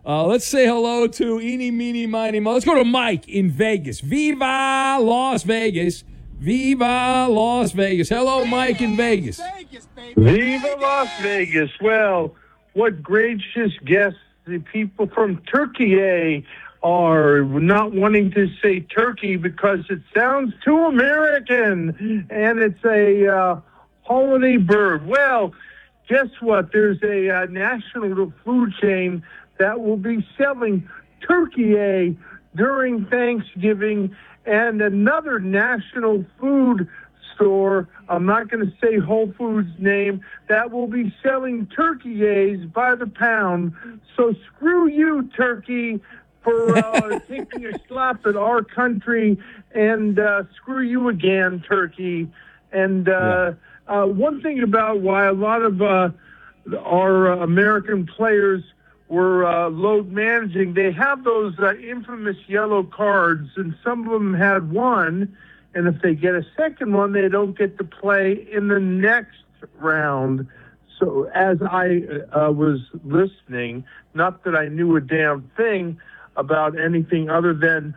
Let's say hello to Eeny, Meeny, Miny, Mo. Let's go to Mike in Vegas. Viva Las Vegas. Viva Las Vegas. Hello, Mike in Vegas. Viva Las Vegas. Well, what gracious guests the people from Turkey are not wanting to say turkey because it sounds too American, and it's a holiday bird. Well, guess what? There's a national food chain that will be selling turkey during Thanksgiving, and another national food store, I'm not going to say Whole Foods name, that will be selling turkey A's by the pound. So screw you, turkey, for taking a slap at our country, and screw you again, turkey. And one thing about why a lot of our American players were load managing, they have those infamous yellow cards, and some of them had one, and if they get a second one, they don't get to play in the next round. So as I was listening, not that I knew a damn thing about anything other than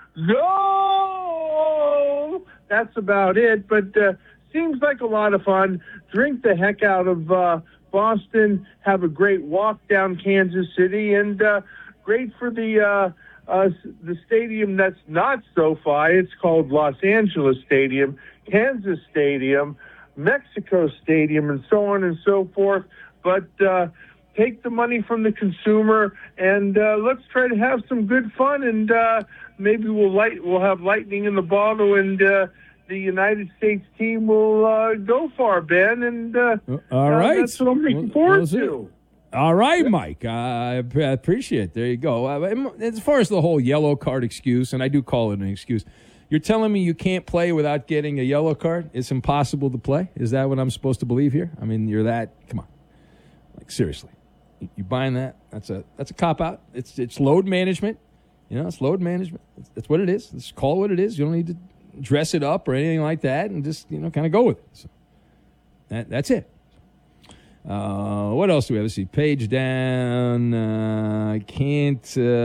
no, that's about it, but seems like a lot of fun. Drink the heck out of Boston, have a great walk down Kansas City, and great for the stadium that's not SoFi. It's called Los Angeles Stadium, Kansas Stadium, Mexico Stadium, and so on and so forth. But take the money from the consumer, and let's try to have some good fun, and maybe we'll have lightning in the bottle, and the United States team will go far, Ben. And all right, that's what I'm looking forward to. All right, Mike. I appreciate it. There you go. As far as the whole yellow card excuse, and I do call it an excuse, you're telling me you can't play without getting a yellow card? It's impossible to play? Is that what I'm supposed to believe here? I mean, you're that. Come on, like seriously, you buying that? That's a cop out. It's load management. You know, it's load management. That's what it is. Just call it what it is. You don't need to dress it up or anything like that, and just kind of go with it. So that's it. What else do we have? Let's see. Page down. Can't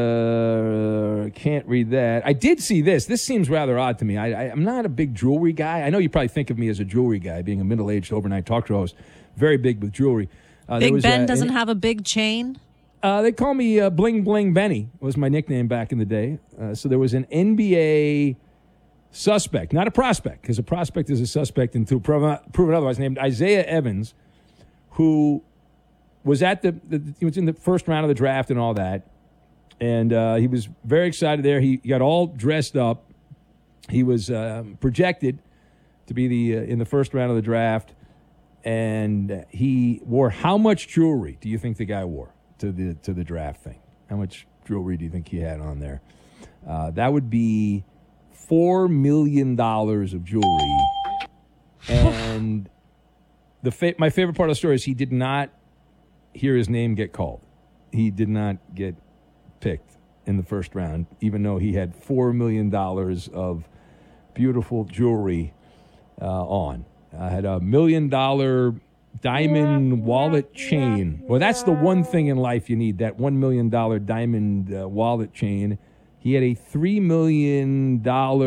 read that. I did see this. This seems rather odd to me. I'm not a big jewelry guy. I know you probably think of me as a jewelry guy, being a middle-aged overnight talk show host. Very big with jewelry. Big Ben doesn't have a big chain? They call me Bling Bling Benny, was my nickname back in the day. So there was an NBA suspect, not a prospect, because a prospect is a suspect until proven otherwise, named Isaiah Evans, who was he was in the first round of the draft and all that, and he was very excited there. He got all dressed up. He was projected to be in the first round of the draft, and he wore how much jewelry do you think the guy wore to the draft thing? How much jewelry do you think he had on there? That would be $4 million of jewelry, and my favorite part of the story is he did not hear his name get called. He did not get picked in the first round, even though he had $4 million of beautiful jewelry on. I had $1 million diamond wallet chain. Well, that's the one thing in life you need, that $1 million diamond wallet chain. He had a $3 million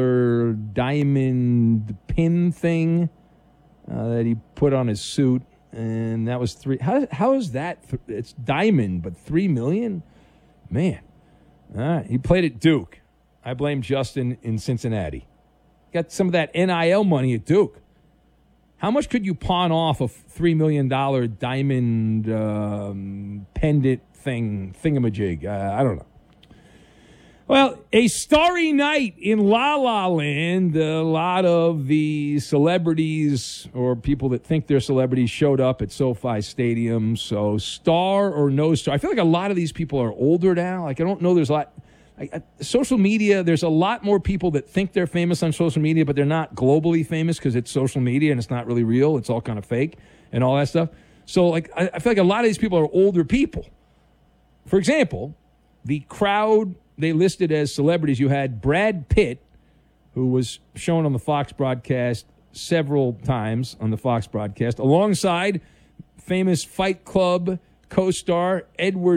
diamond pin thing that he put on his suit, and that was how is that? It's diamond, but $3 million? Man. All right. He played at Duke. I blame Justin in Cincinnati. Got some of that NIL money at Duke. How much could you pawn off a $3 million diamond pendant thingamajig? I don't know. Well, a starry night in La La Land. A lot of the celebrities or people that think they're celebrities showed up at SoFi Stadium. So star or no star. I feel like a lot of these people are older now. Like, I don't know. There's a lot. Social media, there's a lot more people that think they're famous on social media, but they're not globally famous because it's social media and it's not really real. It's all kind of fake and all that stuff. So, like, I feel like a lot of these people are older people. For example, the crowd they listed as celebrities, you had Brad Pitt, who was shown on the Fox broadcast several times on the Fox broadcast, alongside famous Fight Club co-star Edward